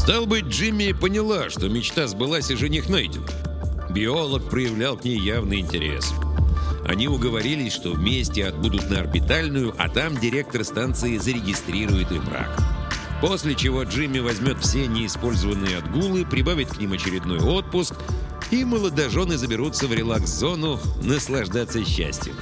Стал быть, Джимми поняла, что мечта сбылась и жених найден. Биолог проявлял к ней явный интерес. Они уговорились, что вместе отбудут на орбитальную, а там директор станции зарегистрирует их брак. После чего Джимми возьмет все неиспользованные отгулы, прибавит к ним очередной отпуск, и молодожены заберутся в релакс-зону наслаждаться счастьем.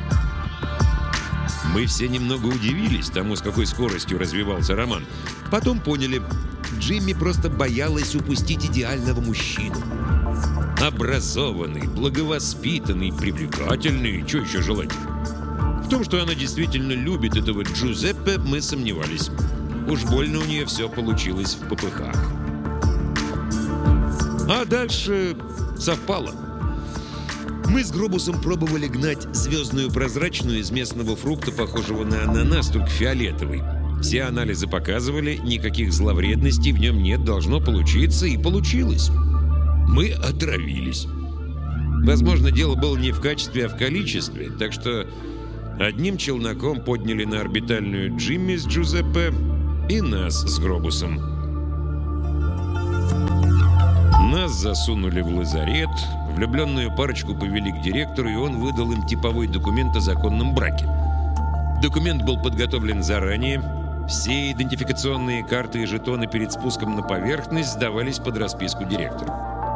Мы все немного удивились тому, с какой скоростью развивался роман. Потом поняли, Джимми просто боялась упустить идеального мужчину. Образованный, благовоспитанный, привлекательный, что еще желать? В том, что она действительно любит этого Джузеппе, мы сомневались. Уж больно у нее все получилось в попыхах. А дальше совпало. Мы с Гробусом пробовали гнать звездную прозрачную из местного фрукта, похожего на ананас, только фиолетовый. Все анализы показывали, никаких зловредностей в нем нет, должно получиться, и получилось. Мы отравились. Возможно, дело было не в качестве, а в количестве, так что одним челноком подняли на орбитальную Джимми с Джузеппе и нас с Гробусом. Нас засунули в лазарет, влюбленную парочку повели к директору, и он выдал им типовой документ о законном браке. Документ был подготовлен заранее. Все идентификационные карты и жетоны перед спуском на поверхность сдавались под расписку директора.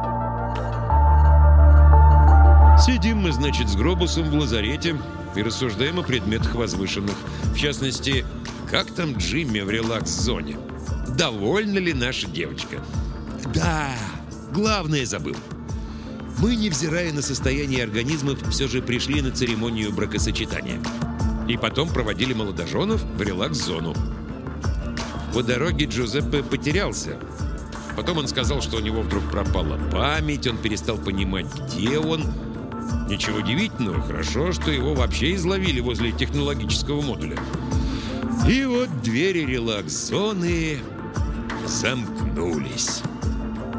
Сидим мы, значит, с Гробусом в лазарете и рассуждаем о предметах возвышенных. В частности, как там Джимми в релакс-зоне? Довольна ли наша девочка? Да, главное забыл. Мы, невзирая на состояние организмов, все же пришли на церемонию бракосочетания. И потом проводили молодоженов в релакс-зону. По дороге Джузеппе потерялся. Потом он сказал, что у него вдруг пропала память, он перестал понимать, где он. Ничего удивительного, хорошо, что его вообще изловили возле технологического модуля. И вот двери релакс-зоны замкнулись.